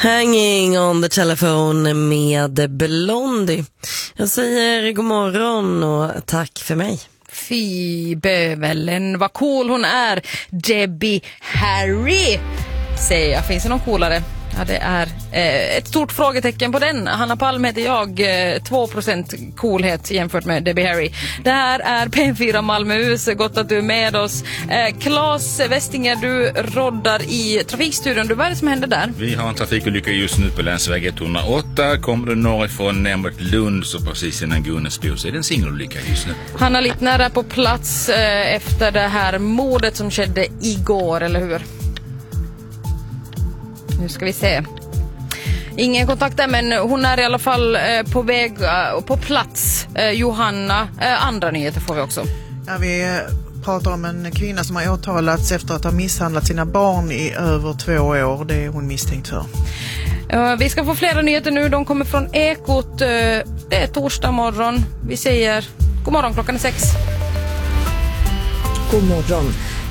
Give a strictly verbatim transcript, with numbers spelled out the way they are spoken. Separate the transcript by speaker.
Speaker 1: Hanging on the telephone med Blondie. Jag säger god morgon och tack för mig.
Speaker 2: Fy bövelen, vad cool hon är. Debbie Harry, säger jag. Finns det någon coolare? Ja, det är eh, ett stort frågetecken på den. Hanna Palm heter jag, eh, två procent coolhet jämfört med Debbie Harry. Det här är P fyra Malmöhus, gott att du är med oss. eh, Claes Westinger, du roddar i trafikstudion. Du, vad är det som händer där?
Speaker 3: Vi har en trafikolycka just nu på länsväg etthundraåtta. Kommer du norrifrån ner mot Lund, så precis innan Gunnesbo, så är det en singelolycka just nu.
Speaker 2: Hanna Littner är på plats eh, efter det här mordet som skedde igår, eller hur? Nu ska vi se. Ingen kontakt där, men hon är i alla fall eh, på väg och uh, på plats. Eh, Johanna, eh, andra nyheter får vi också.
Speaker 4: Ja, vi pratar om en kvinna som har åtalats efter att ha misshandlat sina barn i över två år. Det är hon misstänkt för.
Speaker 2: Uh, vi ska få flera nyheter nu. De kommer från Ekot. Uh, det är torsdag morgon. Vi säger god morgon, klockan är sex.
Speaker 1: God morgon.